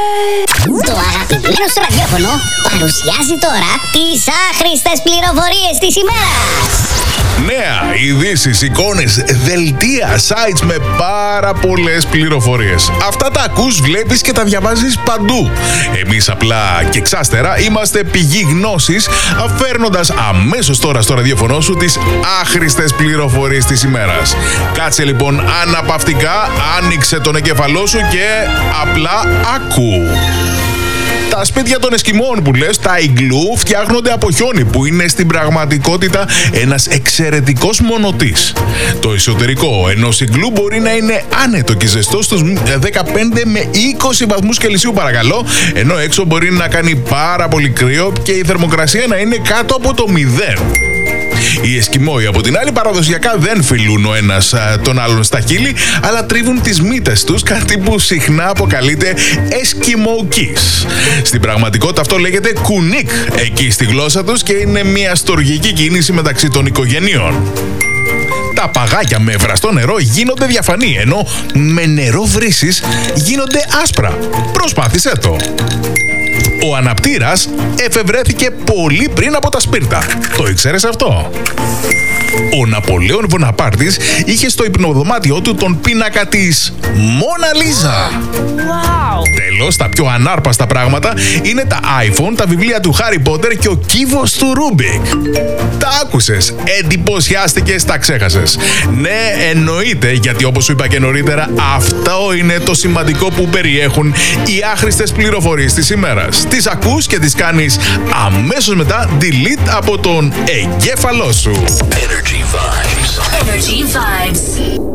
Το αγαπημένο στο ραδιόφωνο παρουσιάζει τώρα τις άχρηστες πληροφορίες της ημέρας. Νέα, ειδήσεις, εικόνες, δελτία, sites με πάρα πολλές πληροφορίες. Αυτά τα ακούς, βλέπεις και τα διαβάζεις παντού. Εμείς απλά και εξάστερα είμαστε πηγή γνώσης, φέρνοντας αμέσως τώρα στο ραδιόφωνο σου τις άχρηστες πληροφορίες της ημέρας. Κάτσε λοιπόν αναπαυτικά, άνοιξε τον εγκέφαλό σου και απλά άκου. Τα σπίτια των Εσκιμώων που λες, τα Ιγκλού, φτιάχνονται από χιόνι που είναι στην πραγματικότητα ένας εξαιρετικός μονοτής. Το εσωτερικό ενός Ιγκλού μπορεί να είναι άνετο και ζεστό στους 15 με 20 βαθμούς Κελσίου παρακαλώ, ενώ έξω μπορεί να κάνει πάρα πολύ κρύο και η θερμοκρασία να είναι κάτω από το 0. Οι Εσκιμώοι από την άλλη παραδοσιακά δεν φιλούν ο ένας τον άλλον στα χείλη, αλλά τρίβουν τις μύτες τους, κάτι που συχνά αποκαλείται Eskimo kiss. Στην πραγματικότητα αυτό λέγεται κουνίκ εκεί στη γλώσσα τους και είναι μια στοργική κίνηση μεταξύ των οικογενειών. Τα παγάκια με βραστό νερό γίνονται διαφανή, ενώ με νερό βρύσης γίνονται άσπρα. Προσπάθησέ το. Ο αναπτήρας εφευρέθηκε πολύ πριν από τα σπίρτα. Το ήξερες αυτό? Ο Ναπολέον Βοναπάρτης είχε στο υπνοδωμάτιό του τον πίνακα της Μόνα Λίζα. Wow. Τέλος, τα πιο ανάρπαστα πράγματα είναι τα iPhone, τα βιβλία του Χάρι Πότερ και ο κύβος του Ρούμπικ. Τα άκουσες, εντυπωσιάστηκες, τα ξέχασες. Ναι, εννοείται, γιατί όπως σου είπα και νωρίτερα, αυτό είναι το σημαντικό που περιέχουν οι άχρηστες πληροφορίες της ημέρας. Τις ακούς και τις κάνεις αμέσως μετά delete από τον εγκέφαλό σου. Energy Vibes. Energy Vibes.